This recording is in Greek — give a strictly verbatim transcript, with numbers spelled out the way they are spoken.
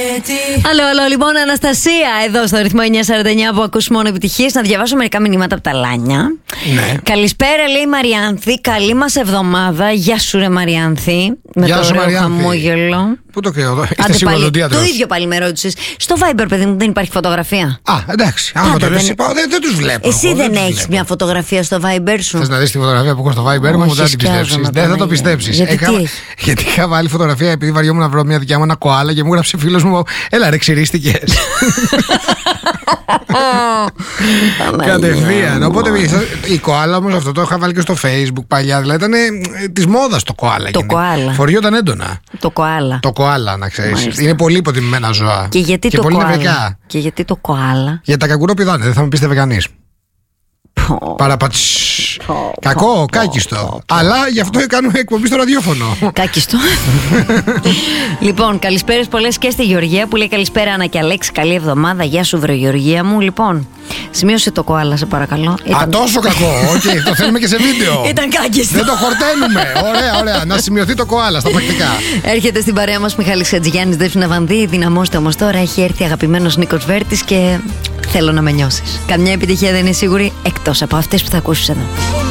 Αλλο, αλλο, λοιπόν, Αναστασία εδώ στο ρυθμό εννιά σαράντα εννιά που ακούς μόνο επιτυχίες. Να διαβάσω μερικά μηνύματα από τα Λάνια. Ναι. Καλησπέρα, λέει η Μαριάνθη. Καλή μας εβδομάδα. Γεια σου, ρε Μαριάνθη. Με Γεια το σου, ωραίο Μαριάνθη. χαμόγελο. Πού το κρύο εδώ, είστε Άντε σίγουρα πάλι, οδοντίατρος. το ίδιο πάλι με ρώτησες. Στο Viber, παιδί μου, δεν υπάρχει φωτογραφία. Α, εντάξει. Άμα Άντε, το λες, δεν- είπα, δεν, δεν τους βλέπω. Εσύ εγώ, δεν τους έχεις βλέπω. μια φωτογραφία στο Viber σου. Θες να δεις τη φωτογραφία που έχω στο Viber μου, Όχι, δεν θα την σκιάζομαι, πιστέψεις. Δεν θα το Παναγία. πιστέψεις. Γιατί Είχα- τι έχει? Γιατί είχα βάλει φωτογραφία επειδή βαριόμουν να βρω μια δικιά μου ένα κοάλα και μου έγραψε φίλος μου, έλα ρε ξυρίστηκες. Κατευθείαν. Οπότε η κοάλα όμως αυτό το είχα βάλει και στο Facebook παλιά. Δηλαδή ήταν τη μόδα το κοάλα. Το εκείνη. κοάλα. Φοριόταν έντονα. Το κοάλα. Το κοάλα, να ξέρεις. Μάλιστα. Είναι πολύ υποτιμημένα ζώα. Και γιατί το πολύ κοάλα. νευρικά. Και γιατί το κοάλα. Για τα καγκουρό πηδάνε, δεν θα με πίστευε κανείς. Πω. Παραπατσ. Πω, Κακό, πω, κάκιστο. πω, πω. Αλλά γι' αυτό κάνουμε εκπομπή στο ραδιόφωνο. Κάκιστο. Λοιπόν, καλησπέρες πολλές και στη Γεωργία που λέει καλησπέρα Άννα και Αλέξη. Καλή εβδομάδα. Γεια σου, βρε Γεωργία μου. Λοιπόν, σημείωσε το κοάλα, σε παρακαλώ. Α, τόσο κακό. Οκ, το θέλουμε και σε βίντεο. Ήταν κάκιστο. Δεν το χορταίνουμε. Ωραία, ωραία. Να σημειωθεί το κοάλα στα πρακτικά. Έρχεται στην παρέα μας Μιχάλης Χατζηγιάννης, Δέσποινα Βανδύ. Δυναμώστε όμως τώρα. Έχει έρθει αγαπημένος Νίκος Βέρτης και θέλω να με νιώσεις. Καμιά επιτυχία δεν είναι σίγουρη εκτός από αυτές που θα ακούσεις εδώ.